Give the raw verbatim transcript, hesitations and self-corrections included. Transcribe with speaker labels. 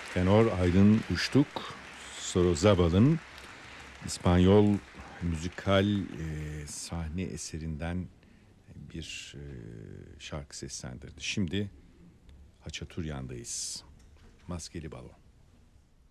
Speaker 1: Tenor Aydın Uçtuk, Sorozabal'ın İspanyol müzikal e, sahne eserinden bir e, şarkı seslendirdi. Şimdi Haçaturyan'dayız. Maskeli Balo.